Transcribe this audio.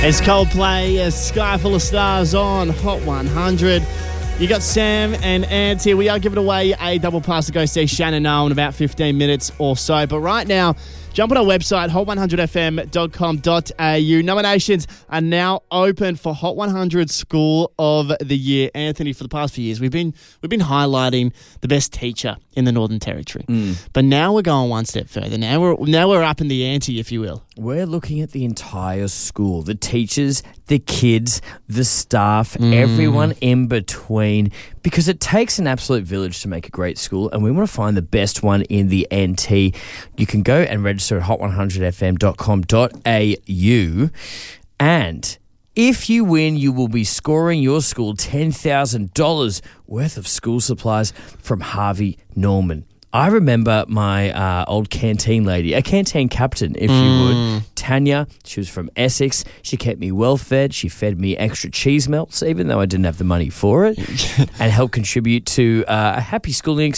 It's Coldplay, a Sky Full of Stars on Hot 100. You got Sam and Ants here. We are giving away a double pass to go see Shannon O in about 15 minutes or so. But right now, jump on our website, hot100fm.com.au. Nominations are now open for Hot 100 School of the Year. Anthony, for the past few years, we've been highlighting the best teacher in the Northern Territory. But now we're going one step further. Now we're up in the ante, if you will. We're looking at the entire school, the teachers, the kids, the staff, everyone in between, because it takes an absolute village to make a great school, and we want to find the best one in the NT. You can go and register at hot100fm.com.au, and if you win, you will be scoring your school $10,000 worth of school supplies from Harvey Norman. I remember my old canteen lady, a canteen captain, if you would, Tanya. She was from Essex. She kept me well fed. She fed me extra cheese melts, even though I didn't have the money for it, and helped contribute to a happy schooling experience